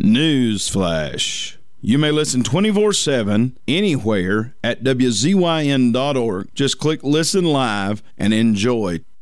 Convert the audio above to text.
Newsflash. You may listen 24/7 anywhere at WZYN.org. Just click Listen Live and enjoy